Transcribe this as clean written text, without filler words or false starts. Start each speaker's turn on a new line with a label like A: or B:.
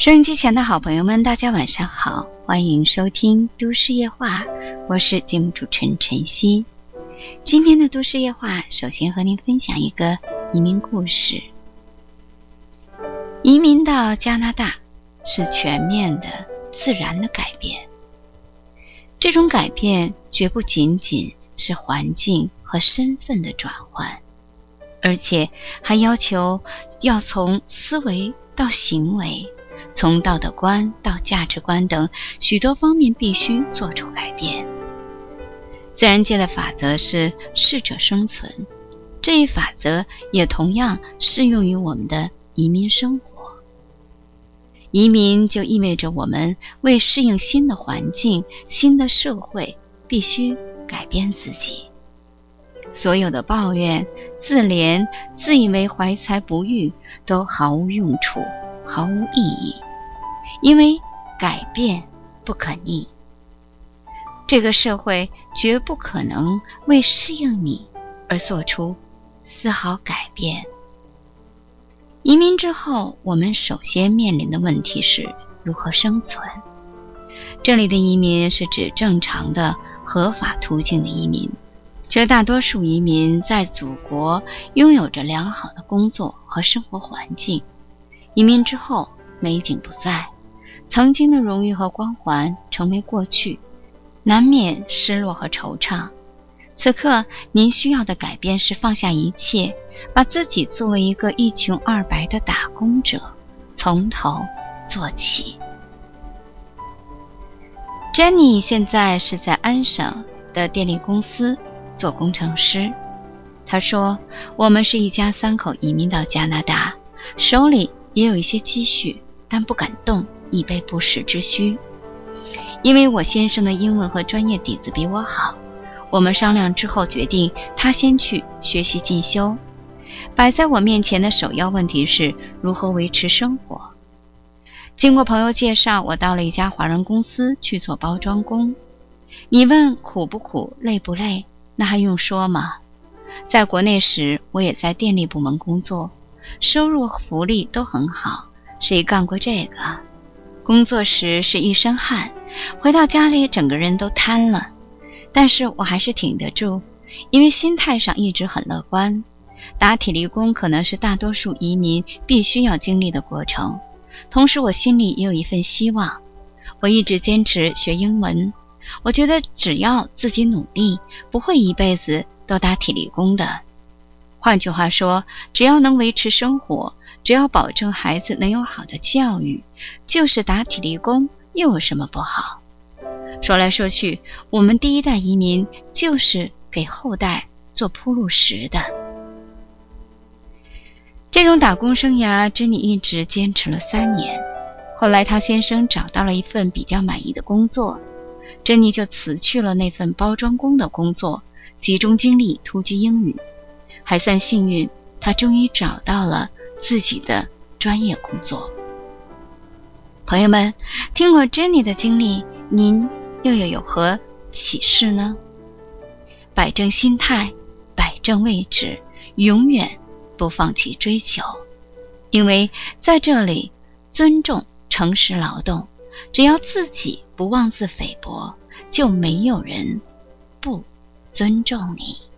A: 收音机前的好朋友们，大家晚上好，欢迎收听都市夜话，我是节目主持人晨曦。今天的都市夜话，首先和您分享一个移民故事。移民到加拿大是全面的、自然的改变。这种改变绝不仅仅是环境和身份的转换，而且还要求要从思维到行为，从道德观到价值观等许多方面必须做出改变。自然界的法则是适者生存，这一法则也同样适用于我们的移民生活。移民就意味着我们为适应新的环境、新的社会，必须改变自己。所有的抱怨、自怜、自以为怀才不遇都毫无用处，毫无意义，因为改变不可逆。这个社会绝不可能为适应你而做出丝毫改变。移民之后，我们首先面临的问题是如何生存。这里的移民是指正常的合法途径的移民，绝大多数移民在祖国拥有着良好的工作和生活环境。移民之后，美景不在，曾经的荣誉和光环成为过去，难免失落和惆怅。此刻您需要的改变是放下一切，把自己作为一个一穷二白的打工者，从头做起。Jenny 现在是在安省的电力公司做工程师。她说，我们是一家3口移民到加拿大，手里也有一些积蓄，但不敢动，以备不时之需。因为我先生的英文和专业底子比我好，我们商量之后决定他先去学习进修。摆在我面前的首要问题是如何维持生活。经过朋友介绍，我到了一家华人公司去做包装工。你问苦不苦，累不累，那还用说吗？在国内时，我也在电力部门工作，收入和福利都很好，谁干过这个？工作时是一身汗，回到家里整个人都瘫了。但是我还是挺得住，因为心态上一直很乐观。打体力工可能是大多数移民必须要经历的过程，同时我心里也有一份希望。我一直坚持学英文，我觉得只要自己努力，不会一辈子都打体力工的。换句话说，只要能维持生活，只要保证孩子能有好的教育，就是打体力工又有什么不好？说来说去，我们第一代移民就是给后代做铺路石的。这种打工生涯，珍妮一直坚持了3年。后来她先生找到了一份比较满意的工作，珍妮就辞去了那份包装工的工作，集中精力突击英语。还算幸运，她终于找到了自己的专业工作。朋友们，听过珍妮的经历，您又有何启示呢？摆正心态，摆正位置，永远不放弃追求。因为在这里，尊重诚实劳动，只要自己不妄自菲薄，就没有人不尊重你。